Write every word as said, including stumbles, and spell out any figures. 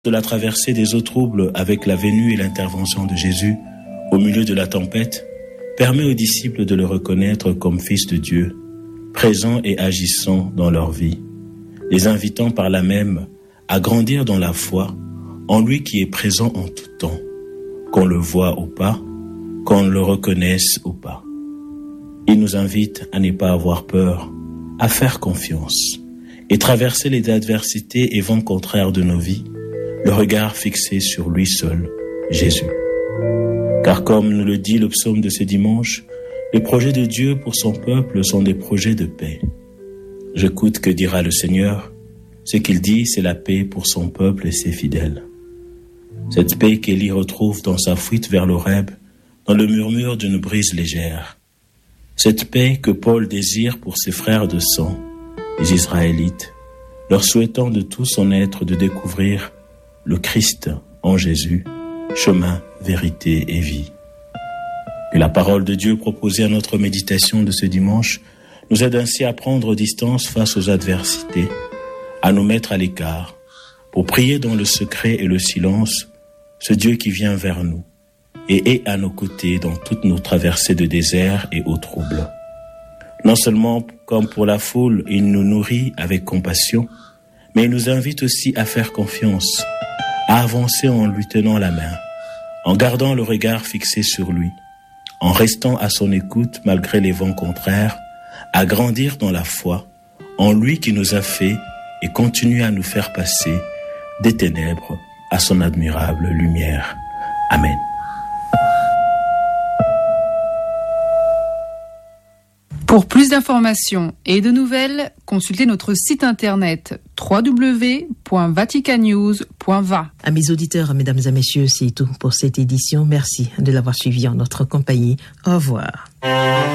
de la traversée des eaux troubles avec la venue et l'intervention de Jésus au milieu de la tempête permet aux disciples de le reconnaître comme Fils de Dieu, présent et agissant dans leur vie, les invitant par là même à grandir dans la foi en lui qui est présent en tout temps, qu'on le voie ou pas, qu'on le reconnaisse ou pas. Il nous invite à ne pas avoir peur, à faire confiance et traverser les adversités et vents contraires de nos vies, le regard fixé sur lui seul, Jésus. Car comme nous le dit le psaume de ce dimanche, les projets de Dieu pour son peuple sont des projets de paix. J'écoute que dira le Seigneur. Ce qu'il dit, c'est la paix pour son peuple et ses fidèles. Cette paix qu'Élie retrouve dans sa fuite vers l'Horeb, dans le murmure d'une brise légère. Cette paix que Paul désire pour ses frères de sang, les Israélites, leur souhaitant de tout son être de découvrir le Christ en Jésus, chemin, vérité et vie. Que la parole de Dieu proposée à notre méditation de ce dimanche nous aide ainsi à prendre distance face aux adversités, à nous mettre à l'écart, pour prier dans le secret et le silence ce Dieu qui vient vers nous et est à nos côtés dans toutes nos traversées de désert et eaux troubles. Non seulement comme pour la foule, il nous nourrit avec compassion, mais il nous invite aussi à faire confiance, à avancer en lui tenant la main, en gardant le regard fixé sur lui, en restant à son écoute malgré les vents contraires, à grandir dans la foi, en lui qui nous a fait et continue à nous faire passer des ténèbres à son admirable lumière. Amen. Pour plus d'informations et de nouvelles, consultez notre site internet w w w point vatican news point v a. Amis auditeurs, mesdames et messieurs, c'est tout pour cette édition. Merci de l'avoir suivi en notre compagnie. Au revoir.